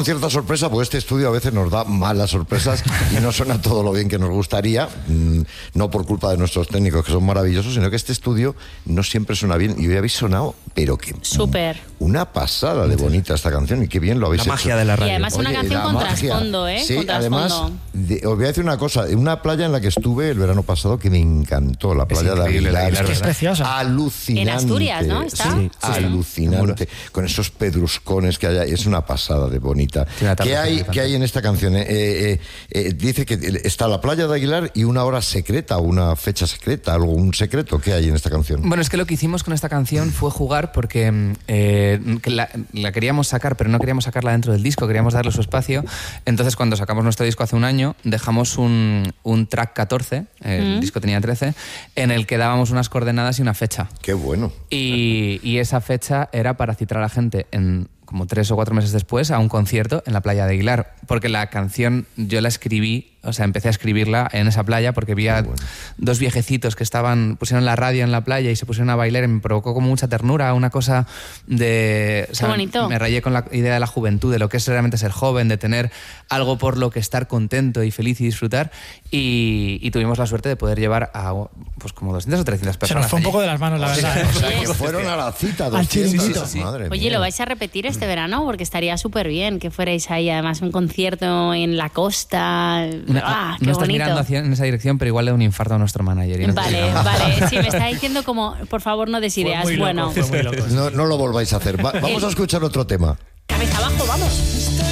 con cierta sorpresa, porque este estudio a veces nos da malas sorpresas y no suena todo lo bien que nos gustaría, no por culpa de nuestros técnicos que son maravillosos, sino que este estudio no siempre suena bien. Y hoy habéis sonado, pero que... Súper. Una pasada de bonita esta canción, y qué bien lo habéis hecho. La magia de la radio. Y además una canción con trasfondo, ¿eh? Sí, con además, trasfondo. os voy a decir una cosa, una playa en la que estuve el verano pasado que me encantó, la playa de Aguilar. Es que es preciosa. Alucinante. En Asturias, ¿no? ¿Está? Sí, alucinante. Con esos pedruscones que hay ahí, es una pasada de bonita. ¿Qué hay en esta canción? Dice que está la playa de Aguilar y una hora secreta, una fecha secreta, algún secreto. ¿Qué hay en esta canción? Bueno, es que lo que hicimos con esta canción fue jugar porque que la queríamos sacar, pero no queríamos sacarla dentro del disco, queríamos darle su espacio. Entonces, cuando sacamos nuestro disco hace un año, dejamos un track 14, el disco tenía 13, en el que dábamos unas coordenadas y una fecha. ¡Qué bueno! Y esa fecha era para citar a la gente en como 3 o 4 meses después a un concierto en la playa de Aguilar, porque la canción yo la escribí, o sea, empecé a escribirla en esa playa porque vi a dos viejecitos que pusieron la radio en la playa y se pusieron a bailar y me provocó como mucha ternura, una cosa de... O sea, qué bonito. Me rayé con la idea de la juventud, de lo que es realmente ser joven, de tener algo por lo que estar contento y feliz y disfrutar, y tuvimos la suerte de poder llevar a pues como 200 o 300 personas. Se nos fue un allí. poco de las manos, la verdad. O sea, que fueron a la cita, 200. chiringuito. Sí. Madre Oye, mía. ¿lo vais a repetir este verano? Porque estaría súper bien que fuerais ahí, además un concierto en la costa. ¡Qué no estás bonito! mirando en esa dirección, pero igual le da un infarto a nuestro manager. Y no Vale. Sí, me está diciendo como, por favor, no des ideas. Fue muy loco, Bueno, fue muy loco. No lo volváis a hacer. Vamos a escuchar otro tema. cabeza abajo, vamos.